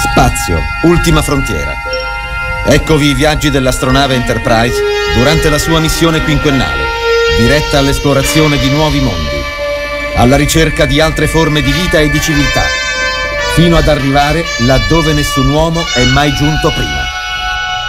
Spazio, ultima frontiera. Eccovi i viaggi dell'astronave Enterprise durante la sua missione quinquennale, diretta all'esplorazione di nuovi mondi, alla ricerca di altre forme di vita e di civiltà, fino ad arrivare laddove nessun uomo è mai giunto prima.